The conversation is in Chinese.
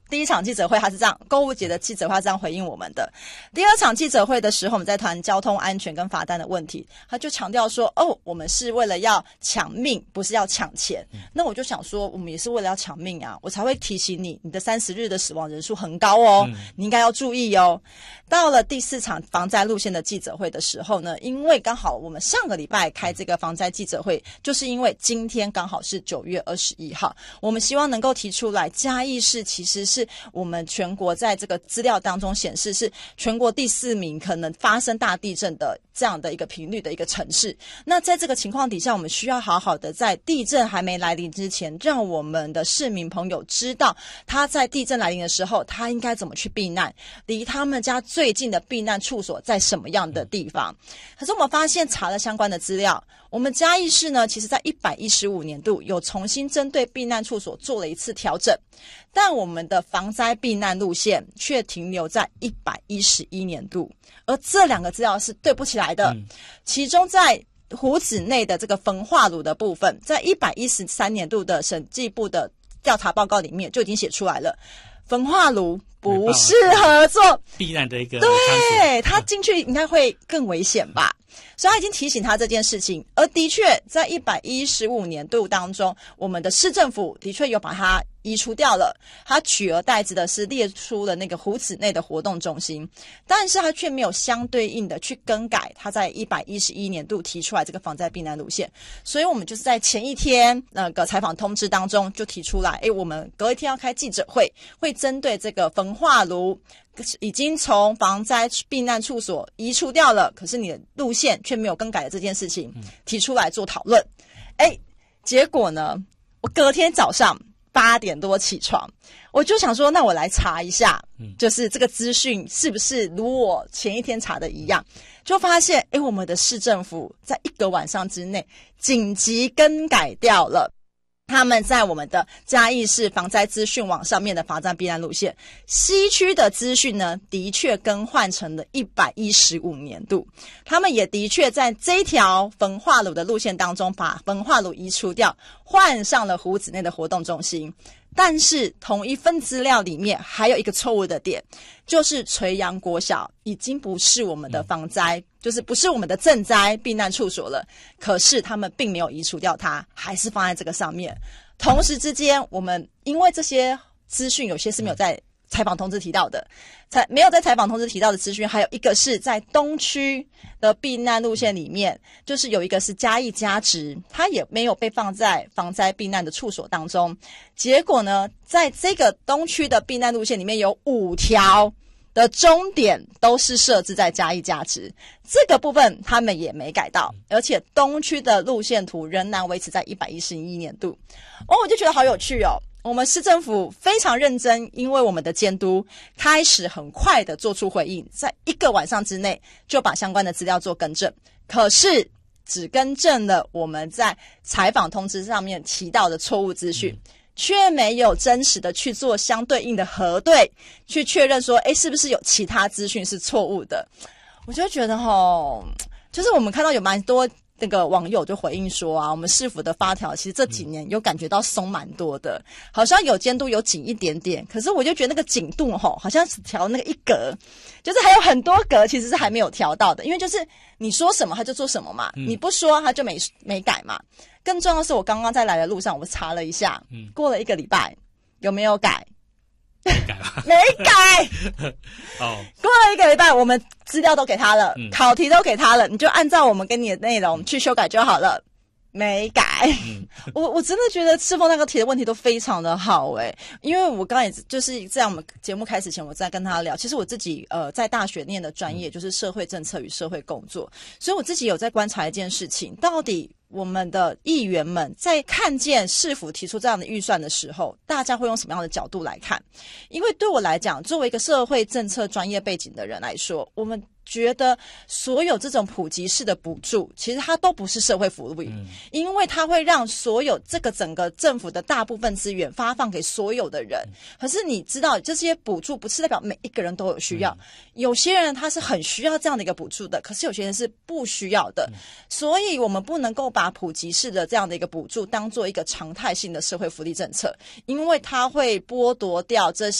第一场记者会他是这样，购物节的记者会他是这样回应我们的。第二场记者会的时候，我们在谈交通安全跟罚单的问题，他就强调说，我们是为了要抢命，不是要抢钱。那我就想说，我们也是为了要抢命啊，我才会提醒你，你的30日的死亡人数很高哦，你应该要注意哦。到了第4场防灾路线的记者会的时候呢，因为刚好我们上个礼拜开这个防灾记者会，就是因为今天刚好是9月21号，我们希望能够提出来，嘉义市其实是我们全国在这个资料当中显示是全国第4名可能发生大地震的这样的一个频率的一个城市。那在这个情况底下，我们需要好好的在地震还没来临之前，让我们的市民朋友知道他在地震来临的时候他应该怎么去避难，离他们家最近的避难处所在什么样的地方。可是我们发现查了相关的资料，我们嘉义市呢，其实在115年度有重新针对避难处所做了一次调整，但我们的防灾避难路线却停留在111年度，而这2个资料是对不起来的。其中在湖子内的这个焚化炉的部分，在113年度的审计部的调查报告里面就已经写出来了，焚化炉不适合做避难的一个， 对，他进去应该会更危险吧。所以他已经提醒他这件事情，而的确在115年度当中，我们的市政府的确有把它移除掉了，他取而代之的是列出了那个湖子内的活动中心，但是他却没有相对应的去更改他在111年度提出来这个防灾避难路线。所以我们就是在前一天那个采访通知当中就提出来，我们隔一天要开记者会，会针对这个焚化炉已经从防灾避难处所移除掉了，可是你的路线却没有更改的这件事情提出来做讨论。结果呢，我隔天早上8点多起床，我就想说那我来查一下，就是这个资讯是不是如我前一天查的一样，就发现我们的市政府在1个晚上之内紧急更改掉了他们在我们的嘉义市防灾资讯网上面的防灾避难路线。西区的资讯呢，的确更换成了115年度，他们也的确在这一条焚化炉的路线当中把焚化炉移除掉，换上了湖子内的活动中心。但是同一份资料里面还有一个错误的点，就是垂杨国小已经不是我们的防灾，就是不是我们的震灾避难处所了，可是他们并没有移除掉它，还是放在这个上面。同时之间，我们因为这些资讯有些是没有在采访通知提到的，没有在采访通知提到的资讯，还有一个是在东区的避难路线里面，就是有一个是嘉义嘉直，它也没有被放在防灾避难的处所当中。结果呢，在这个东区的避难路线里面有5条的终点都是设置在嘉义嘉直，这个部分他们也没改到，而且东区的路线图仍然维持在111年度。我就觉得好有趣哦。我们市政府非常认真，因为我们的监督开始很快的做出回应，在1个晚上之内就把相关的资料做更正，可是只更正了我们在采访通知上面提到的错误资讯，却没有真实的去做相对应的核对，去确认说是不是有其他资讯是错误的。我就觉得就是我们看到有蛮多那个网友就回应说我们市府的发条其实这几年有感觉到松蛮多的，好像有监督有紧一点点，可是我就觉得那个紧度好像只调那个1格，就是还有很多格其实是还没有调到的，因为就是你说什么他就做什么嘛，你不说他就没改嘛。更重要的是我刚刚在来的路上我查了一下，过了1个礼拜有没有改？ 没改吧？ 没改。过了1个礼拜，我们资料都给他了，考题都给他了，你就按照我们给你的内容去修改就好了。没改。我真的觉得赤峰那个题的问题都非常的好因为我刚刚也就是在我们节目开始前我在跟他聊，其实我自己在大学念的专业就是社会政策与社会工作，所以我自己有在观察一件事情，到底我们的议员们在看见市府提出这样的预算的时候，大家会用什么样的角度来看？因为对我来讲，作为一个社会政策专业背景的人来说，我们觉得所有这种普及式的补助其实它都不是社会福利，因为它会让所有这个整个政府的大部分资源发放给所有的人，可是你知道这些补助不是代表每一个人都有需要，有些人他是很需要这样的一个补助的，可是有些人是不需要的，所以我们不能够把普及式的这样的一个补助当做一个常态性的社会福利政策，因为它会剥夺掉这